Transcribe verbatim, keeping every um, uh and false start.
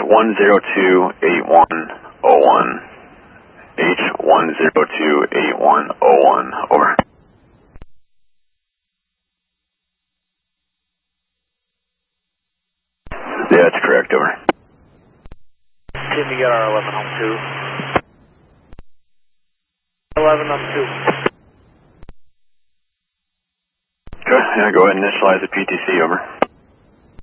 one zero two eight one oh one. H one zero two eight one oh one, over. Yeah, that's correct, over. Did we get our eleven home two? eleven home two. Okay, yeah, go ahead and initialize the P T C, over.